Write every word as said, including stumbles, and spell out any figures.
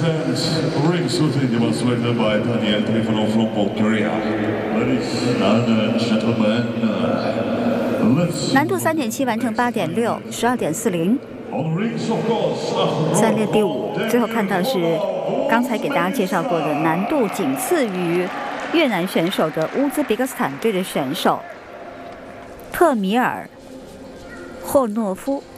stands, rings routine demonstrated by Daniel Trifonov from Bulgaria. Ladies and gentlemen, let's. 难度三点七完成八点六，十二点四零。 On rings, of course. 三列第五，最后看到是刚才给大家介绍过的难度仅次于越南选手的乌兹别克斯坦队的选手特米尔霍诺夫。